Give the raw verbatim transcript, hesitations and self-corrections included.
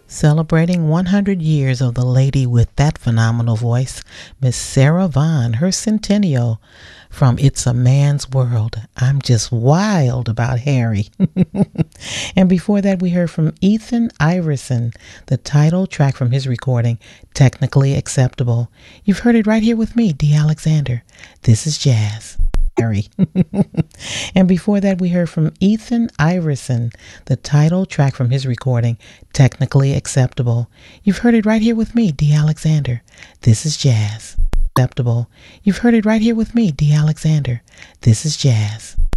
Celebrating one hundred years of the lady with that phenomenal voice, Miss Sarah Vaughan, her centennial from It's a Man's World. I'm just wild about Harry. And before that, we heard from Ethan Iverson, the title track from his recording, Technically Acceptable. You've heard it right here with me, Dee Alexander. This is Jazz. Harry. And before that, we heard from Ethan Iverson, the title track from his recording, Technically Acceptable. You've heard it right here with me, Dee Alexander. This is Jazz. Acceptable. You've heard it right here with me, Dee Alexander. This is Jazz.